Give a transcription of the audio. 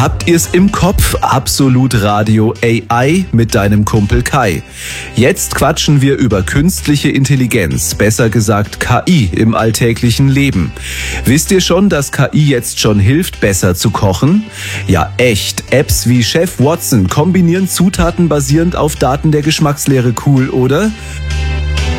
Habt ihr's im Kopf? Absolut Radio AI mit deinem Kumpel Kai. Jetzt quatschen wir über künstliche Intelligenz, besser gesagt KI im alltäglichen Leben. Wisst ihr schon, dass KI jetzt schon hilft, besser zu kochen? Ja, echt. Apps wie Chef Watson kombinieren Zutaten basierend auf Daten der Geschmackslehre. Cool, oder?